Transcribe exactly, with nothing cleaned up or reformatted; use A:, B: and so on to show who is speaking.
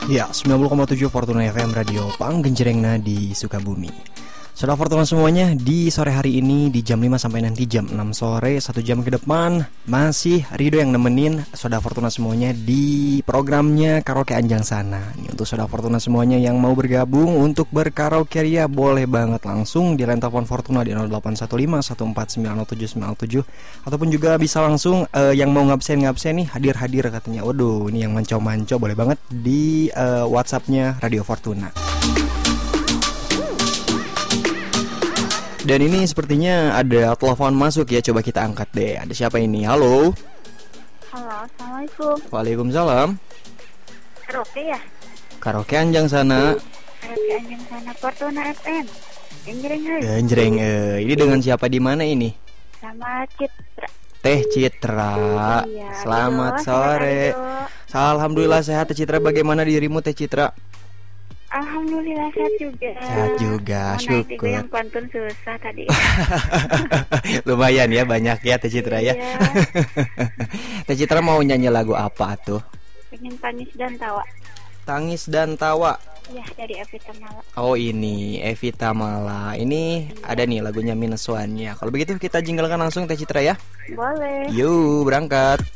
A: Ya, sembilan puluh koma tujuh Fortuna F M Radio Panggencerengna di Sukabumi. Saudara Fortuna semuanya, di sore hari ini di jam lima sampai nanti jam enam sore, satu jam ke depan masih Rido yang nemenin Saudara Fortuna semuanya di programnya Karaoke Anjang Sana. Ini untuk Saudara Fortuna semuanya yang mau bergabung untuk berkaraoke ya, boleh banget langsung di line telepon Fortuna di nol delapan satu lima satu empat sembilan nol tujuh sembilan nol tujuh, ataupun juga bisa langsung uh, yang mau ngabsen-ngabsen nih, hadir-hadir katanya. Waduh, ini yang manco-manco boleh banget di uh, WhatsApp-nya Radio Fortuna. Dan ini sepertinya ada telepon masuk ya, coba kita angkat deh. Ada siapa ini? Halo.
B: Halo, assalamualaikum.
A: Waalaikumsalam.
B: Karaoke ya?
A: Karaoke Anjang Sana.
B: Karaoke Anjang Sana Fortuna F M. Genjreng hai.
A: Genjreng eh. Ini dengan siapa di mana ini?
B: Sama Citra.
A: Teh Citra.
B: Iya,
A: Selamat
B: ayo,
A: sore.
B: ayo.
A: Alhamdulillah sehat Teh Citra. Bagaimana dirimu Teh Citra?
B: Alhamdulillah sehat juga.
A: Sehat juga,
B: mau
A: syukur.
B: naik juga yang pantun susah tadi.
A: Lumayan ya, banyak ya Teh Citra ya.
B: Iya.
A: Teh Citra mau nyanyi lagu apa tuh?
B: Pengen tangis dan tawa.
A: Tangis dan tawa.
B: Ya, dari Evita Mala.
A: Oh ini Evita Mala. Ini ada nih lagunya minus one-nya. Kalau begitu kita jinggalkan langsung Teh Citra ya.
B: Boleh.
A: Yuk berangkat.